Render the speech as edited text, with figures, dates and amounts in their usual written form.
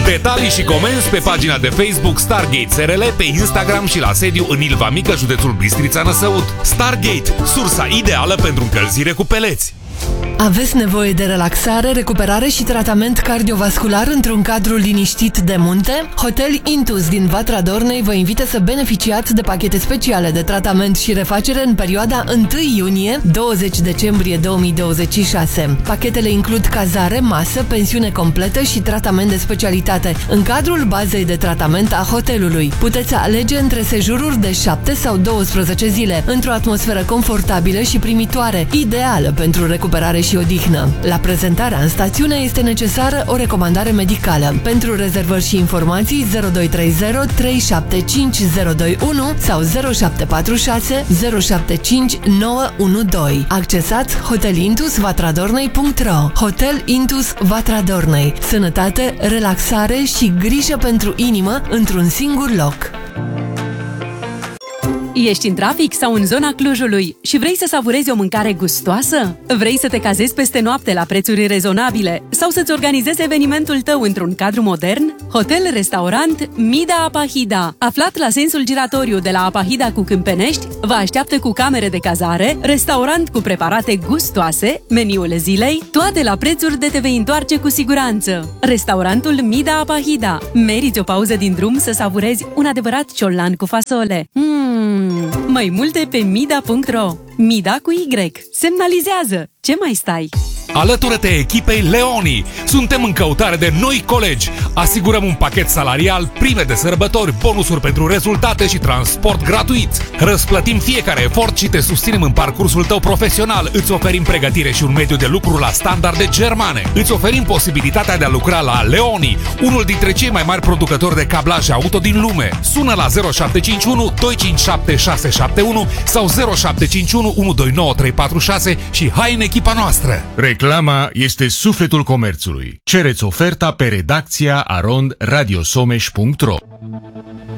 Detalii și comenzi pe pagina de Facebook Stargate SRL, pe Instagram și la sediu în Ilva Mică, județul Bistrița Năsăud. Stargate, sursa ideală pentru încălzire cu peleți. Aveți nevoie de relaxare, recuperare și tratament cardiovascular într-un cadru liniștit de munte? Hotel Intus din Vatra Dornei vă invită să beneficiați de pachete speciale de tratament și refacere în perioada 1 iunie-20 decembrie 2026. Pachetele includ cazare, masă, pensiune completă și tratament de specialitate în cadrul bazei de tratament a hotelului. Puteți alege între sejururi de 7 sau 12 zile, într-o atmosferă confortabilă și primitoare, ideală pentru recuperare și odihnă. La prezentarea în stațiune este necesară o recomandare medicală. Pentru rezervări și informații 0230 375 021 sau 0746 075 912. Accesați hotelintusvatradornei.ro. Hotel Intus Vatra Dornei. Sănătate, relaxare și grijă pentru inimă într-un singur loc. Ești în trafic sau în zona Clujului și vrei să savurezi o mâncare gustoasă? Vrei să te cazezi peste noapte la prețuri rezonabile sau să-ți organizezi evenimentul tău într-un cadru modern? Hotel-restaurant Mida Apahida, aflat la sensul giratoriu de la Apahida cu Câmpenești, vă așteaptă cu camere de cazare, restaurant cu preparate gustoase, meniul zilei, toate la prețuri de te vei întoarce cu siguranță. Restaurantul Mida Apahida. Meriți o pauză din drum să savurezi un adevărat ciolan cu fasole. Mai multe pe mida.ro. Mida cu Y. Semnalizează. Ce mai stai? Alătură-te echipei Leoni! Suntem în căutare de noi colegi. Asigurăm un pachet salarial, prime de sărbători, bonusuri pentru rezultate și transport gratuit. Răsplătim fiecare efort și te susținem în parcursul tău profesional. Îți oferim pregătire și un mediu de lucru la standarde germane. Îți oferim posibilitatea de a lucra la Leoni, unul dintre cei mai mari producători de cablaje auto din lume. Sună la 0751 257 671 sau 0751 129 346 și hai în echipa noastră! Reclama este sufletul comerțului. Cereți oferta pe redacția@radiosomeș.ro.